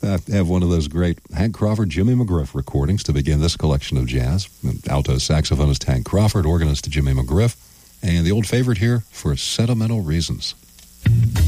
I have one of those great Hank Crawford, Jimmy McGriff recordings to begin this collection of jazz. Alto saxophonist Hank Crawford, organist Jimmy McGriff, and the old favorite here, For Sentimental Reasons.